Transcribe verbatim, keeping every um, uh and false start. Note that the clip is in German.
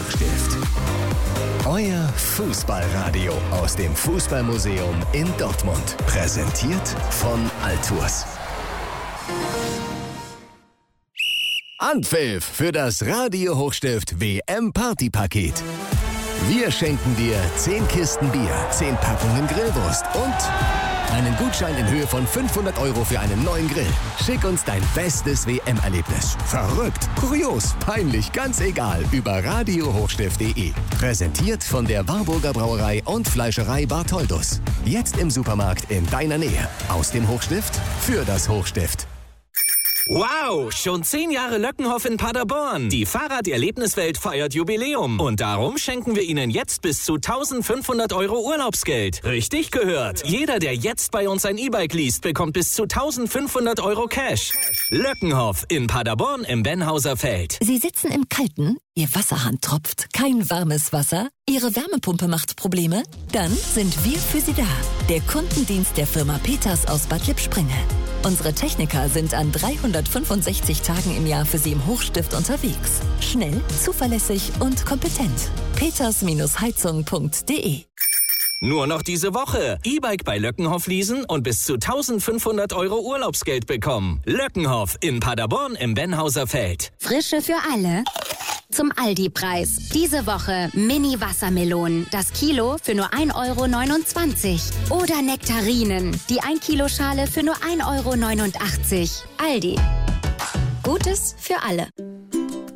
Hochstift. Euer Fußballradio aus dem Fußballmuseum in Dortmund. Präsentiert von Altours. Anpfiff für das Radio Hochstift W M-Partypaket. Wir schenken dir zehn Kisten Bier, zehn Packungen Grillwurst und einen Gutschein in Höhe von fünfhundert Euro für einen neuen Grill. Schick uns dein bestes W M-Erlebnis. Verrückt, kurios, peinlich, ganz egal. Über radio hochstift punkt de. Präsentiert von der Warburger Brauerei und Fleischerei Bartholdus. Jetzt im Supermarkt in deiner Nähe. Aus dem Hochstift für das Hochstift. Wow, schon zehn Jahre Löckenhof in Paderborn. Die Fahrraderlebniswelt feiert Jubiläum. Und darum schenken wir Ihnen jetzt bis zu eintausendfünfhundert Euro Urlaubsgeld. Richtig gehört. Jeder, der jetzt bei uns ein E-Bike liest, bekommt bis zu eintausendfünfhundert Euro Cash. Löckenhof in Paderborn im Benhauser Feld. Sie sitzen im Kalten, Ihr Wasserhahn tropft, kein warmes Wasser, Ihre Wärmepumpe macht Probleme? Dann sind wir für Sie da. Der Kundendienst der Firma Peters aus Bad Lippspringe. Unsere Techniker sind an dreihundertfünfundsechzig Tagen im Jahr für Sie im Hochstift unterwegs. Schnell, zuverlässig und kompetent. peters Heizung punkt de. Nur noch diese Woche. E-Bike bei Löckenhof leasen und bis zu eintausendfünfhundert Euro Urlaubsgeld bekommen. Löckenhof in Paderborn im Benhauser Feld. Frische für alle. Zum Aldi-Preis. Diese Woche Mini-Wassermelonen. Das Kilo für nur ein Euro neunundzwanzig. Oder Nektarinen. Die ein Kilo Schale für nur ein Euro neunundachtzig. Aldi. Gutes für alle.